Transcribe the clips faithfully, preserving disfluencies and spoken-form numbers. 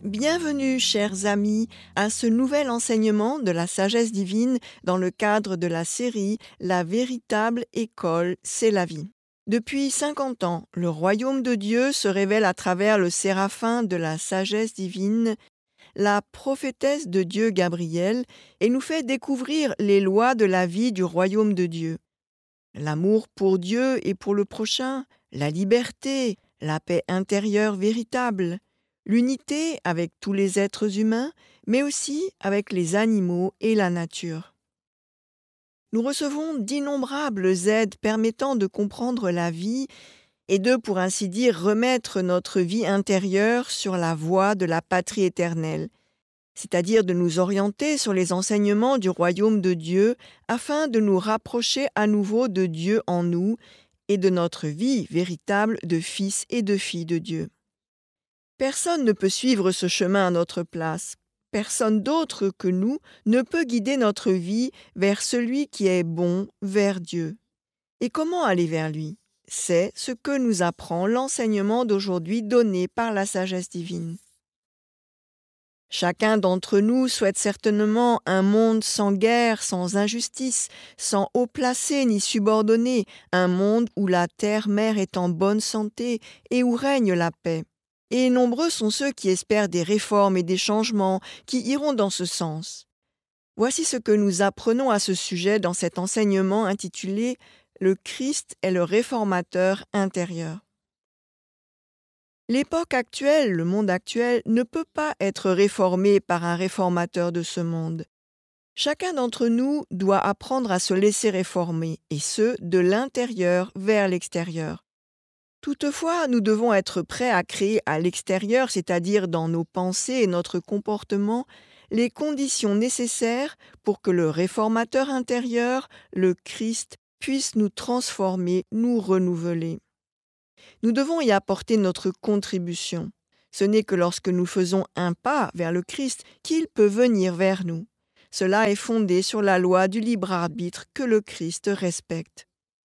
Bienvenue, chers amis, à ce nouvel enseignement de la sagesse divine dans le cadre de la série La véritable école, c'est la vie. Depuis cinquante ans, le royaume de Dieu se révèle à travers le séraphin de la sagesse divine, la prophétesse de Dieu Gabriel, et nous fait découvrir les lois de la vie du royaume de Dieu. L'amour pour Dieu et pour le prochain, la liberté, la paix intérieure véritable, l'unité avec tous les êtres humains, mais aussi avec les animaux et la nature. Nous recevons d'innombrables aides permettant de comprendre la vie et de, pour ainsi dire, remettre notre vie intérieure sur la voie de la patrie éternelle, c'est-à-dire de nous orienter sur les enseignements du royaume de Dieu afin de nous rapprocher à nouveau de Dieu en nous et de notre vie véritable de fils et de filles de Dieu. Personne ne peut suivre ce chemin à notre place. Personne d'autre que nous ne peut guider notre vie vers celui qui est bon, vers Dieu. Et comment aller vers lui ? C'est ce que nous apprend l'enseignement d'aujourd'hui donné par la sagesse divine. Chacun d'entre nous souhaite certainement un monde sans guerre, sans injustice, sans haut placé ni subordonné, un monde où la terre-mère est en bonne santé et où règne la paix. Et nombreux sont ceux qui espèrent des réformes et des changements qui iront dans ce sens. Voici ce que nous apprenons à ce sujet dans cet enseignement intitulé « Le Christ est le réformateur intérieur ». L'époque actuelle, le monde actuel, ne peut pas être réformé par un réformateur de ce monde. Chacun d'entre nous doit apprendre à se laisser réformer, et ce, de l'intérieur vers l'extérieur. Toutefois, nous devons être prêts à créer à l'extérieur, c'est-à-dire dans nos pensées et notre comportement, les conditions nécessaires pour que le réformateur intérieur, le Christ, puisse nous transformer, nous renouveler. Nous devons y apporter notre contribution. Ce n'est que lorsque nous faisons un pas vers le Christ qu'il peut venir vers nous. Cela est fondé sur la loi du libre arbitre que le Christ respecte.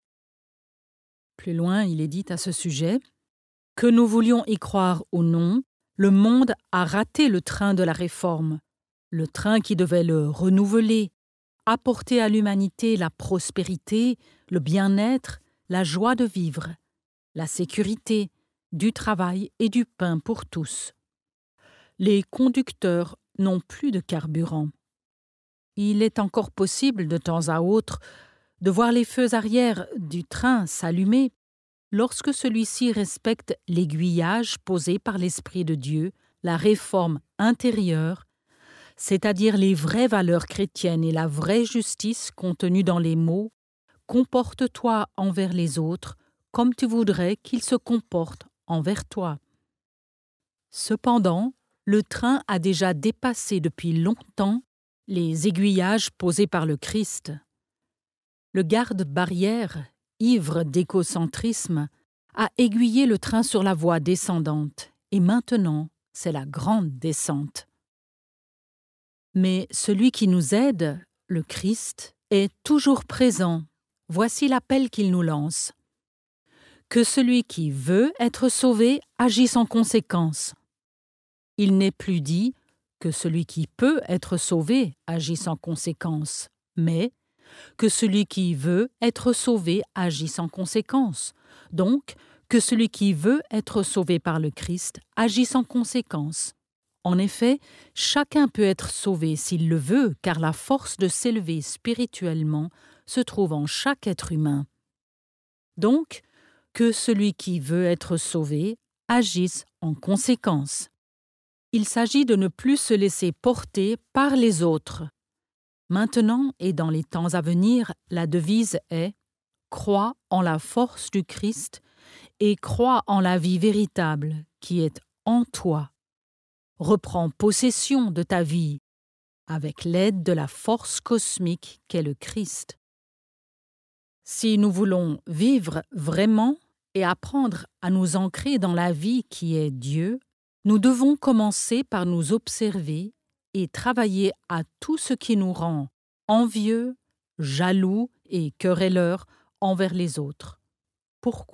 Plus loin, il est dit à ce sujet « Que nous voulions y croire ou non, le monde a raté le train de la réforme, le train qui devait le renouveler, apporter à l'humanité la prospérité, le bien-être, la joie de vivre, la sécurité, du travail et du pain pour tous. Les conducteurs n'ont plus de carburant. Il est encore possible de temps à autre de voir les feux arrière du train s'allumer lorsque celui-ci respecte l'aiguillage posé par l'Esprit de Dieu, la réforme intérieure, c'est-à-dire les vraies valeurs chrétiennes et la vraie justice contenue dans les mots « Comporte-toi envers les autres comme tu voudrais qu'ils se comportent envers toi ». Cependant, le train a déjà dépassé depuis longtemps les aiguillages posés par le Christ. Le garde-barrière, ivre d'écocentrisme, a aiguillé le train sur la voie descendante, et maintenant, c'est la grande descente. Mais celui qui nous aide, le Christ, est toujours présent. Voici l'appel qu'il nous lance. Que celui qui veut être sauvé agisse en conséquence. Il n'est plus dit que celui qui peut être sauvé agisse en conséquence, mais que celui qui veut être sauvé agisse en conséquence. Donc, que celui qui veut être sauvé par le Christ agisse en conséquence. En effet, chacun peut être sauvé s'il le veut, car la force de s'élever spirituellement se trouve en chaque être humain. Donc, que celui qui veut être sauvé agisse en conséquence. Il s'agit de ne plus se laisser porter par les autres. Maintenant et dans les temps à venir, la devise est « Crois en la force du Christ et crois en la vie véritable qui est en toi. Reprends possession de ta vie avec l'aide de la force cosmique qu'est le Christ. » Si nous voulons vivre vraiment et apprendre à nous ancrer dans la vie qui est Dieu, nous devons commencer par nous observer et travailler à tout ce qui nous rend envieux, jaloux et querelleurs envers les autres. Pourquoi ?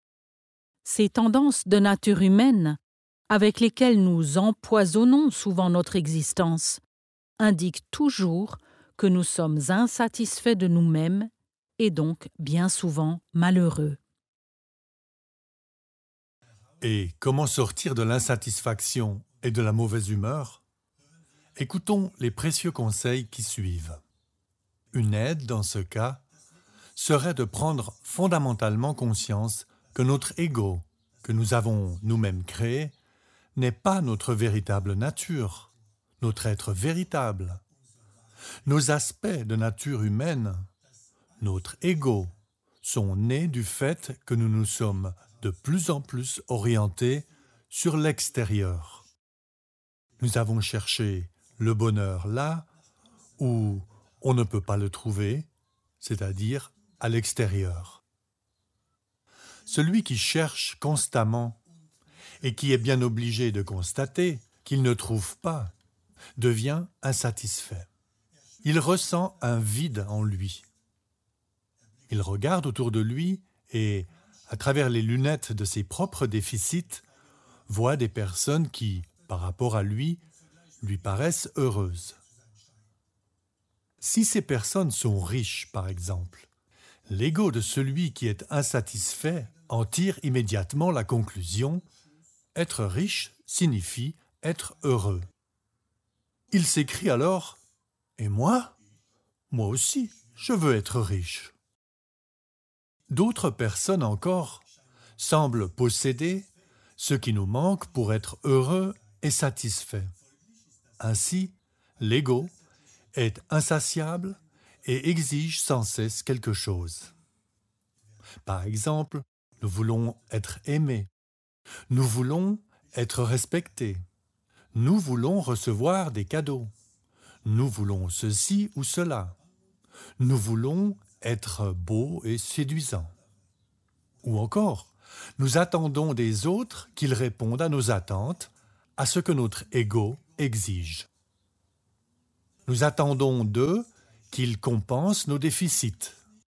Ces tendances de nature humaine avec lesquels nous empoisonnons souvent notre existence, indiquent toujours que nous sommes insatisfaits de nous-mêmes et donc bien souvent malheureux. Et comment sortir de l'insatisfaction et de la mauvaise humeur? Écoutons les précieux conseils qui suivent. Une aide, dans ce cas, serait de prendre fondamentalement conscience que notre ego, que nous avons nous-mêmes créé, n'est pas notre véritable nature, notre être véritable. Nos aspects de nature humaine, notre ego, sont nés du fait que nous nous sommes de plus en plus orientés sur l'extérieur. Nous avons cherché le bonheur là où on ne peut pas le trouver, c'est-à-dire à l'extérieur. Celui qui cherche constamment et qui est bien obligé de constater qu'il ne trouve pas, devient insatisfait. Il ressent un vide en lui. Il regarde autour de lui et, à travers les lunettes de ses propres déficits, voit des personnes qui, par rapport à lui, lui paraissent heureuses. Si ces personnes sont riches, par exemple, l'ego de celui qui est insatisfait en tire immédiatement la conclusion: être riche signifie être heureux. Il s'écrie alors: « Et moi? Moi aussi, je veux être riche. » D'autres personnes encore semblent posséder ce qui nous manque pour être heureux et satisfait. Ainsi, l'ego est insatiable et exige sans cesse quelque chose. Par exemple, nous voulons être aimés, nous voulons être respectés, nous voulons recevoir des cadeaux, nous voulons ceci ou cela, nous voulons être beaux et séduisants. Ou encore, nous attendons des autres qu'ils répondent à nos attentes, à ce que notre ego exige. Nous attendons d'eux qu'ils compensent nos déficits.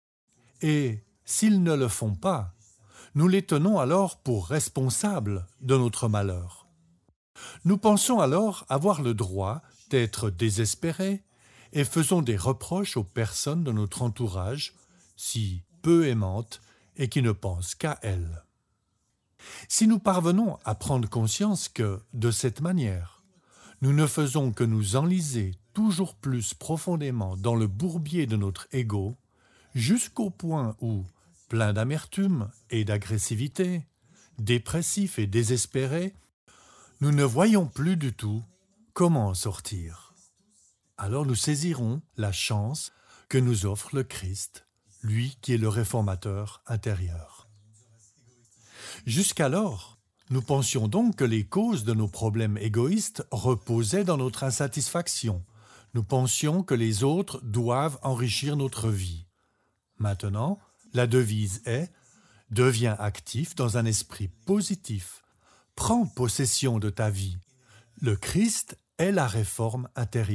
Et s'ils ne le font pas, nous les tenons alors pour responsables de notre malheur. Nous pensons alors avoir le droit d'être désespérés et faisons des reproches aux personnes de notre entourage, si peu aimantes et qui ne pensent qu'à elles. Si nous parvenons à prendre conscience que, de cette manière, nous ne faisons que nous enliser toujours plus profondément dans le bourbier de notre ego, jusqu'au point où, plein d'amertume et d'agressivité, dépressifs et désespérés, nous ne voyons plus du tout comment en sortir. Alors nous saisirons la chance que nous offre le Christ, lui qui est le réformateur intérieur. Jusqu'alors, nous pensions donc que les causes de nos problèmes égoïstes reposaient dans notre insatisfaction. Nous pensions que les autres doivent enrichir notre vie. Maintenant, la devise est « Deviens actif dans un esprit positif. Prends possession de ta vie. Le Christ est la réforme intérieure. »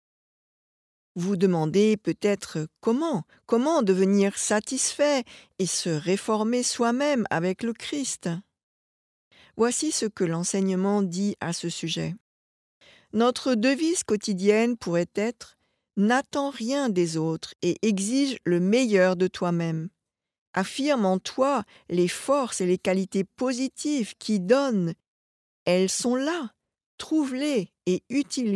Vous demandez peut-être comment, comment devenir satisfait et se réformer soi-même avec le Christ. Voici ce que l'enseignement dit à ce sujet. Notre devise quotidienne pourrait être « N'attends rien des autres et exige le meilleur de toi-même. Affirme en toi les forces et les qualités positives qui donnent. Elles sont là, trouve-les et utilise-les. »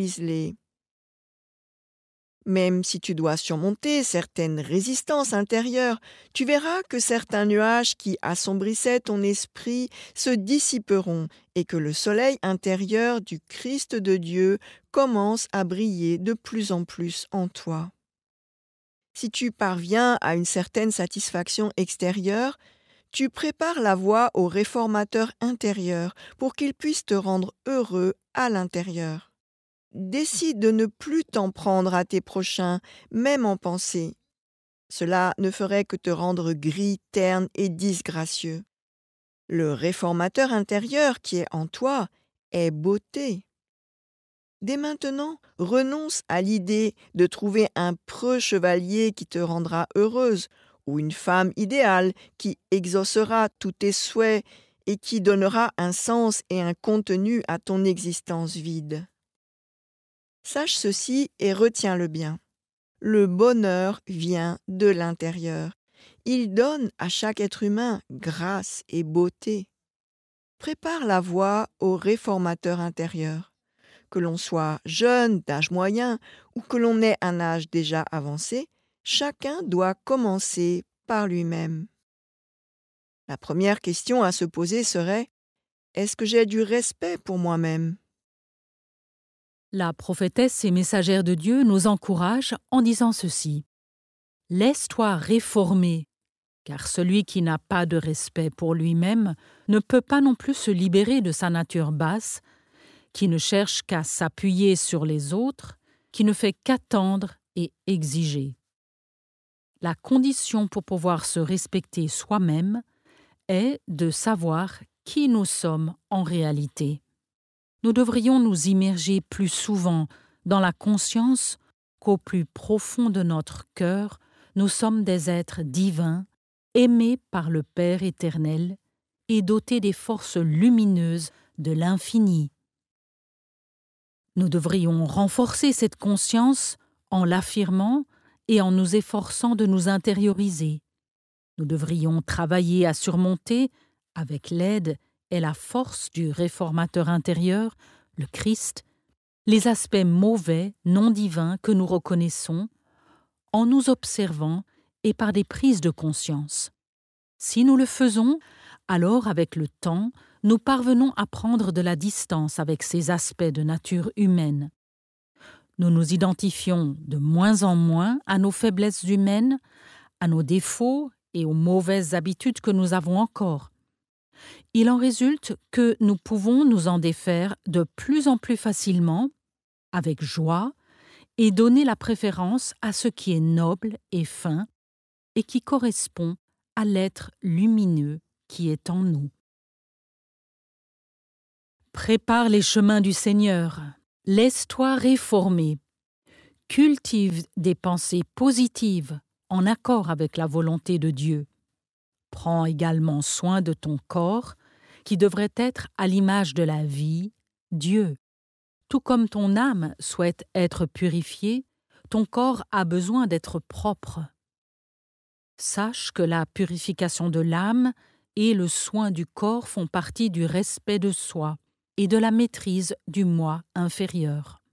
Même si tu dois surmonter certaines résistances intérieures, tu verras que certains nuages qui assombrissaient ton esprit se dissiperont et que le soleil intérieur du Christ de Dieu commence à briller de plus en plus en toi. Si tu parviens à une certaine satisfaction extérieure, tu prépares la voie au réformateur intérieur pour qu'il puisse te rendre heureux à l'intérieur. Décide de ne plus t'en prendre à tes prochains, même en pensée. Cela ne ferait que te rendre gris, terne et disgracieux. Le réformateur intérieur qui est en toi est beauté. Dès maintenant, renonce à l'idée de trouver un preux chevalier qui te rendra heureuse ou une femme idéale qui exaucera tous tes souhaits et qui donnera un sens et un contenu à ton existence vide. Sache ceci et retiens-le bien. Le bonheur vient de l'intérieur. Il donne à chaque être humain grâce et beauté. Prépare la voie au réformateur intérieur. Que l'on soit jeune, d'âge moyen, ou que l'on ait un âge déjà avancé, chacun doit commencer par lui-même. La première question à se poser serait « Est-ce que j'ai du respect pour moi-même » La prophétesse et messagère de Dieu nous encourage en disant ceci. « Laisse-toi réformer, car celui qui n'a pas de respect pour lui-même ne peut pas non plus se libérer de sa nature basse, qui ne cherche qu'à s'appuyer sur les autres, qui ne fait qu'attendre et exiger. La condition pour pouvoir se respecter soi-même est de savoir qui nous sommes en réalité. Nous devrions nous immerger plus souvent dans la conscience qu'au plus profond de notre cœur, nous sommes des êtres divins, aimés par le Père éternel et dotés des forces lumineuses de l'infini. Nous devrions renforcer cette conscience en l'affirmant et en nous efforçant de nous intérioriser. Nous devrions travailler à surmonter, avec l'aide et la force du réformateur intérieur, le Christ, les aspects mauvais, non divins que nous reconnaissons, en nous observant et par des prises de conscience. Si nous le faisons, alors avec le temps, nous parvenons à prendre de la distance avec ces aspects de nature humaine. Nous nous identifions de moins en moins à nos faiblesses humaines, à nos défauts et aux mauvaises habitudes que nous avons encore. Il en résulte que nous pouvons nous en défaire de plus en plus facilement, avec joie, et donner la préférence à ce qui est noble et fin et qui correspond à l'être lumineux qui est en nous. Prépare les chemins du Seigneur, laisse-toi réformer, cultive des pensées positives en accord avec la volonté de Dieu. Prends également soin de ton corps, qui devrait être à l'image de la vie, Dieu. Tout comme ton âme souhaite être purifiée, ton corps a besoin d'être propre. Sache que la purification de l'âme et le soin du corps font partie du respect de soi et de la maîtrise du moi inférieur.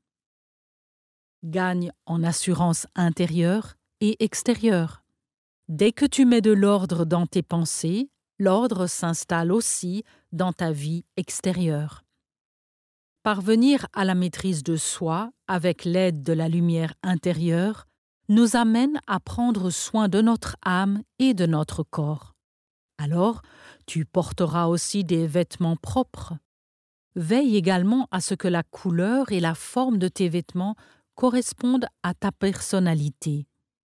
Gagne en assurance intérieure et extérieure. Dès que tu mets de l'ordre dans tes pensées, l'ordre s'installe aussi dans ta vie extérieure. Parvenir à la maîtrise de soi avec l'aide de la lumière intérieure nous amène à prendre soin de notre âme et de notre corps. Alors, tu porteras aussi des vêtements propres. Veille également à ce que la couleur et la forme de tes vêtements correspondent à ta personnalité.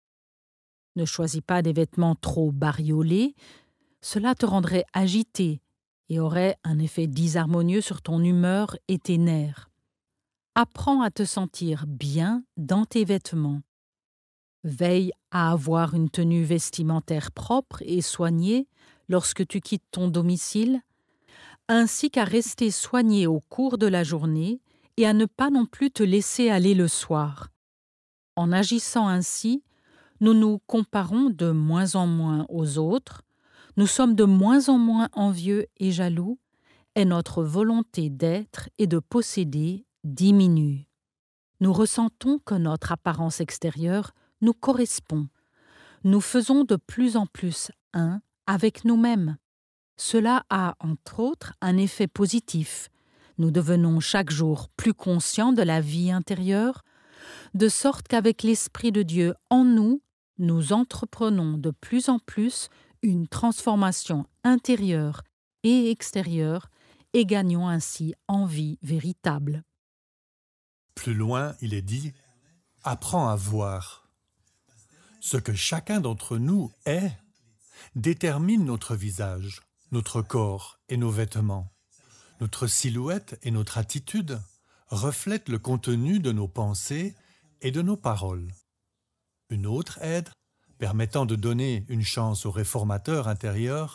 Ne choisis pas des vêtements trop bariolés, cela te rendrait agité et aurait un effet disharmonieux sur ton humeur et tes nerfs. Apprends à te sentir bien dans tes vêtements. Veille à avoir une tenue vestimentaire propre et soignée lorsque tu quittes ton domicile, ainsi qu'à rester soigné au cours de la journée et à ne pas non plus te laisser aller le soir. En agissant ainsi, nous nous comparons de moins en moins aux autres, nous sommes de moins en moins envieux et jaloux, et notre volonté d'être et de posséder diminue. Nous ressentons que notre apparence extérieure nous correspond. Nous faisons de plus en plus un avec nous-mêmes. Cela a, entre autres, un effet positif. Nous devenons chaque jour plus conscients de la vie intérieure, de sorte qu'avec l'Esprit de Dieu en nous, nous entreprenons de plus en plus une transformation intérieure et extérieure et gagnons ainsi en vie véritable. Plus loin, il est dit « Apprends à voir ». Ce que chacun d'entre nous est détermine notre visage, notre corps et nos vêtements. Notre silhouette et notre attitude reflètent le contenu de nos pensées et de nos paroles. Une autre aide, permettant de donner une chance au réformateur intérieur,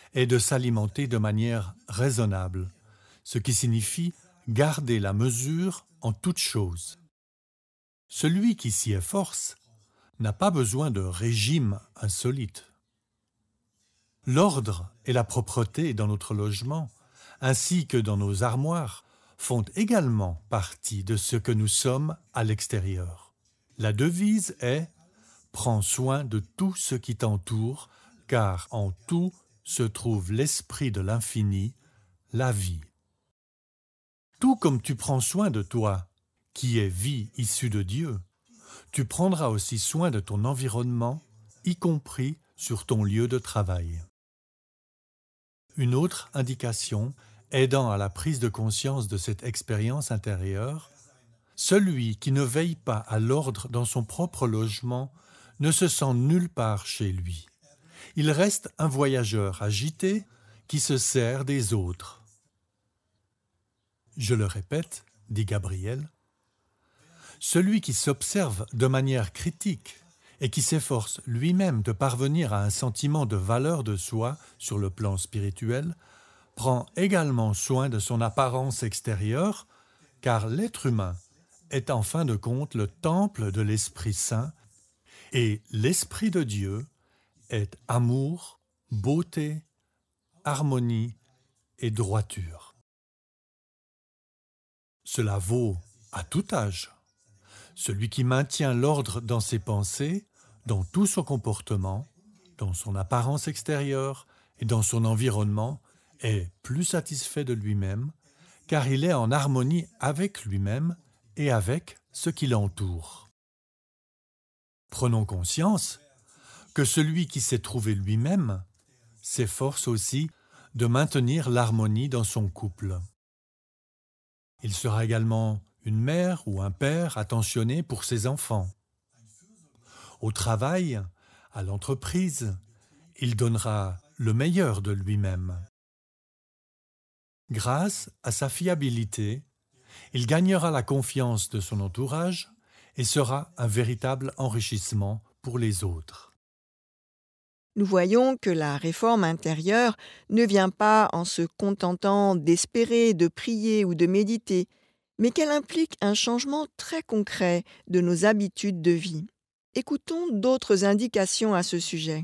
est de s'alimenter de manière raisonnable, ce qui signifie garder la mesure en toute chose. Celui qui s'y efforce n'a pas besoin de régime insolite. L'ordre et la propreté dans notre logement, ainsi que dans nos armoires, font également partie de ce que nous sommes à l'extérieur. La devise est « Prends soin de tout ce qui t'entoure, car en tout se trouve l'esprit de l'infini, la vie. » Tout comme tu prends soin de toi, qui est vie issue de Dieu, tu prendras aussi soin de ton environnement, y compris sur ton lieu de travail. Une autre indication aidant à la prise de conscience de cette expérience intérieure, celui qui ne veille pas à l'ordre dans son propre logement ne se sent nulle part chez lui. Il reste un voyageur agité qui se sert des autres. Je le répète, dit Gabriel, celui qui s'observe de manière critique et qui s'efforce lui-même de parvenir à un sentiment de valeur de soi sur le plan spirituel, prend également soin de son apparence extérieure, car l'être humain est en fin de compte le temple de l'Esprit Saint, et l'Esprit de Dieu est amour, beauté, harmonie et droiture. Cela vaut à tout âge. Celui qui maintient l'ordre dans ses pensées, dans tout son comportement, dans son apparence extérieure et dans son environnement, est plus satisfait de lui-même, car il est en harmonie avec lui-même et avec ce qui l'entoure. Prenons conscience que celui qui s'est trouvé lui-même s'efforce aussi de maintenir l'harmonie dans son couple. Il sera également une mère ou un père attentionné pour ses enfants. Au travail, à l'entreprise, il donnera le meilleur de lui-même. Grâce à sa fiabilité, il gagnera la confiance de son entourage et sera un véritable enrichissement pour les autres. Nous voyons que la réforme intérieure ne vient pas en se contentant d'espérer, de prier ou de méditer, mais qu'elle implique un changement très concret de nos habitudes de vie. Écoutons d'autres indications à ce sujet.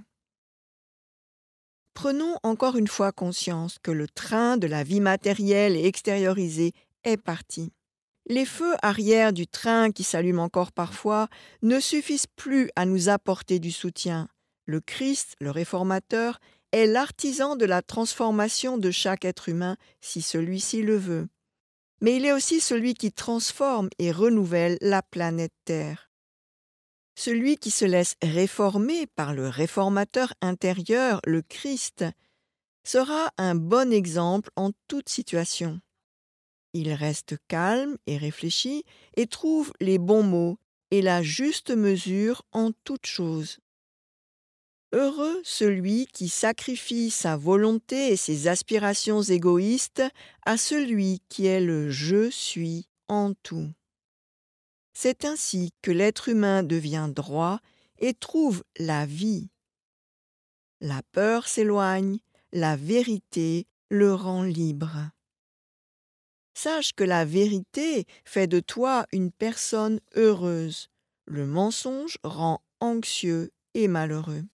Prenons encore une fois conscience que le train de la vie matérielle et extériorisée est parti. Les feux arrière du train qui s'allument encore parfois ne suffisent plus à nous apporter du soutien. Le Christ, le réformateur, est l'artisan de la transformation de chaque être humain si celui-ci le veut. Mais il est aussi celui qui transforme et renouvelle la planète Terre. Celui qui se laisse réformer par le réformateur intérieur, le Christ, sera un bon exemple en toute situation. Il reste calme et réfléchi et trouve les bons mots et la juste mesure en toute chose. Heureux celui qui sacrifie sa volonté et ses aspirations égoïstes à celui qui est le « je suis » en tout. C'est ainsi que l'être humain devient droit et trouve la vie. La peur s'éloigne, la vérité le rend libre. Sache que la vérité fait de toi une personne heureuse. Le mensonge rend anxieux et malheureux.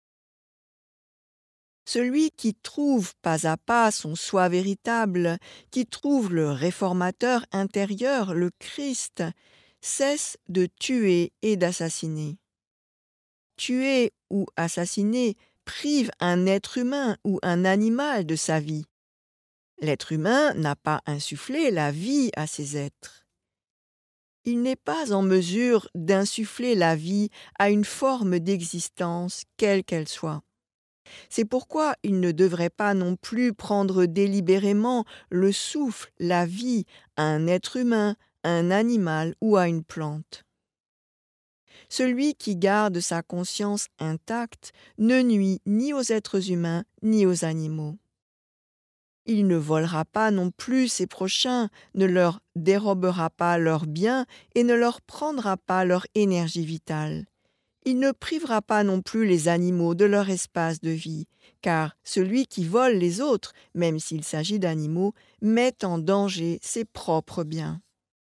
Celui qui trouve pas à pas son soi véritable, qui trouve le réformateur intérieur, le Christ, cesse de tuer et d'assassiner. Tuer ou assassiner prive un être humain ou un animal de sa vie. L'être humain n'a pas insufflé la vie à ses êtres. Il n'est pas en mesure d'insuffler la vie à une forme d'existence, quelle qu'elle soit. C'est pourquoi il ne devrait pas non plus prendre délibérément le souffle, la vie, à un être humain, à un animal ou à une plante. Celui qui garde sa conscience intacte ne nuit ni aux êtres humains ni aux animaux. Il ne volera pas non plus ses prochains, ne leur dérobera pas leurs biens et ne leur prendra pas leur énergie vitale. Il ne privera pas non plus les animaux de leur espace de vie, car celui qui vole les autres, même s'il s'agit d'animaux, met en danger ses propres biens.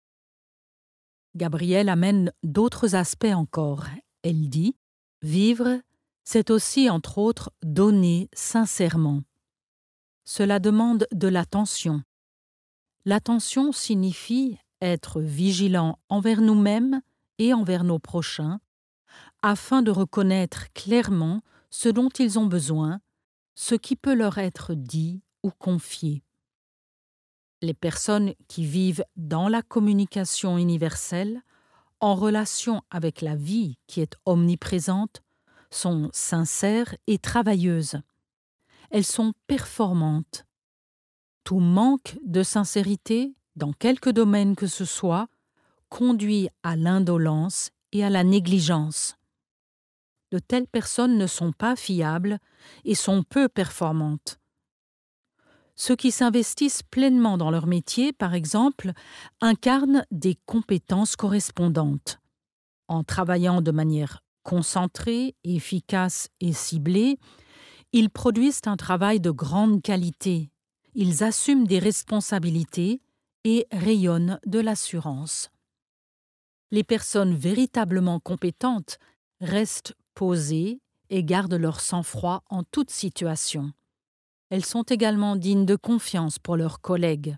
Gabrielle amène d'autres aspects encore. Elle dit « Vivre, c'est aussi, entre autres, donner sincèrement. Cela demande de l'attention. L'attention signifie être vigilant envers nous-mêmes et envers nos prochains, afin de reconnaître clairement ce dont ils ont besoin, ce qui peut leur être dit ou confié. Les personnes qui vivent dans la communication universelle, en relation avec la vie qui est omniprésente, sont sincères et travailleuses. Elles sont performantes. Tout manque de sincérité, dans quelque domaine que ce soit, conduit à l'indolence et à la négligence. De telles personnes ne sont pas fiables et sont peu performantes. Ceux qui s'investissent pleinement dans leur métier, par exemple, incarnent des compétences correspondantes. En travaillant de manière concentrée, efficace et ciblée, ils produisent un travail de grande qualité. Ils assument des responsabilités et rayonnent de l'assurance. Les personnes véritablement compétentes restent posées et gardent leur sang-froid en toute situation. Elles sont également dignes de confiance pour leurs collègues.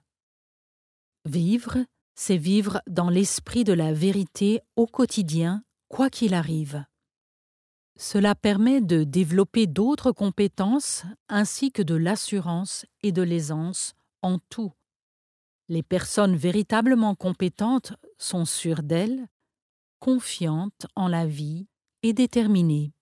Vivre, c'est vivre dans l'esprit de la vérité au quotidien, quoi qu'il arrive. Cela permet de développer d'autres compétences ainsi que de l'assurance et de l'aisance en tout. Les personnes véritablement compétentes sont sûres d'elles, confiantes en la vie et déterminées.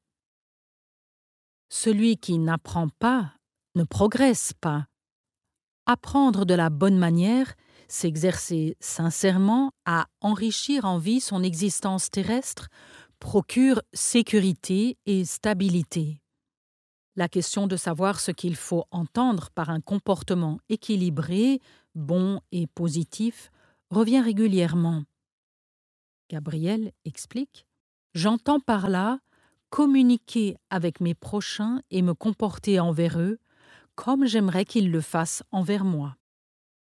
Celui qui n'apprend pas ne progresse pas. Apprendre de la bonne manière, s'exercer sincèrement à enrichir en vie son existence terrestre, procure sécurité et stabilité. La question de savoir ce qu'il faut entendre par un comportement équilibré, bon et positif, revient régulièrement. Gabrielle explique « J'entends par là communiquer avec mes prochains et me comporter envers eux comme j'aimerais qu'ils le fassent envers moi. »